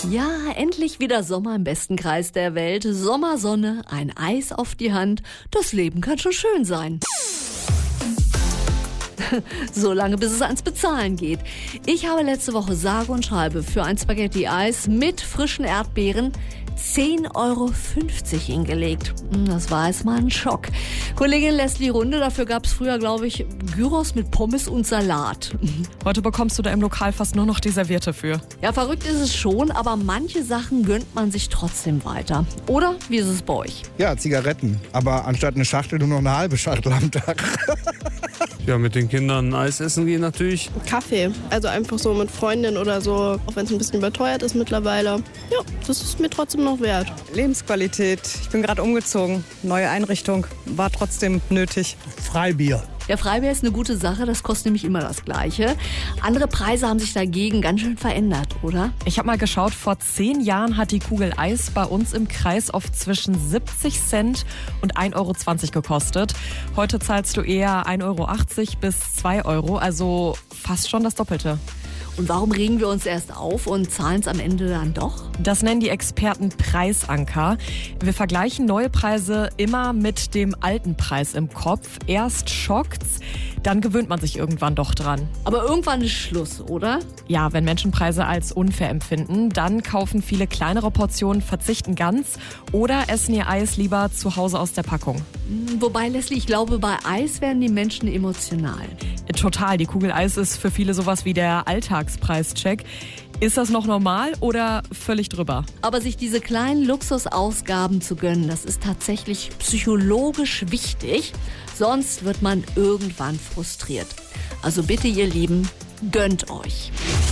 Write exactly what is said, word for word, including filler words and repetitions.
Ja, endlich wieder Sommer im besten Kreis der Welt. Sommersonne, ein Eis auf die Hand. Das Leben kann schon schön sein. So lange, bis es ans Bezahlen geht. Ich habe letzte Woche sage und schreibe für ein Spaghetti-Eis mit frischen Erdbeeren zehn Euro fünfzig hingelegt. Das war erst mal ein Schock. Kollegin Leslie Runde, dafür gab es früher, glaube ich, Gyros mit Pommes und Salat. Heute bekommst du da im Lokal fast nur noch die Serviette für. Ja, verrückt ist es schon, aber manche Sachen gönnt man sich trotzdem weiter. Oder? Wie ist es bei euch? Ja, Zigaretten. Aber anstatt eine Schachtel nur noch eine halbe Schachtel am Tag. Ja, mit den Kindern Eis essen gehen natürlich. Kaffee, also einfach so mit Freundinnen oder so, auch wenn es ein bisschen überteuert ist mittlerweile. Ja, das ist mir trotzdem noch wert. Lebensqualität. Ich bin gerade umgezogen. Neue Einrichtung. War trotzdem nötig. Freibier. Der Freibier ist eine gute Sache, das kostet nämlich immer das Gleiche. Andere Preise haben sich dagegen ganz schön verändert, oder? Ich habe mal geschaut, vor zehn Jahren hat die Kugel Eis bei uns im Kreis auf zwischen siebzig Cent und ein Euro zwanzig gekostet. Heute zahlst du eher ein Euro achtzig bis zwei Euro, also fast schon das Doppelte. Und warum regen wir uns erst auf und zahlen es am Ende dann doch? Das nennen die Experten Preisanker. Wir vergleichen neue Preise immer mit dem alten Preis im Kopf. Erst schockt's, dann gewöhnt man sich irgendwann doch dran. Aber irgendwann ist Schluss, oder? Ja, wenn Menschen Preise als unfair empfinden, dann kaufen viele kleinere Portionen, verzichten ganz oder essen ihr Eis lieber zu Hause aus der Packung. Wobei, Leslie, ich glaube, bei Eis werden die Menschen emotional. Total, die Kugel Eis ist für viele sowas wie der Alltagspreischeck. Ist das noch normal oder völlig drüber? Aber sich diese kleinen Luxusausgaben zu gönnen, das ist tatsächlich psychologisch wichtig. Sonst wird man irgendwann frustriert. Also bitte, ihr Lieben, gönnt euch.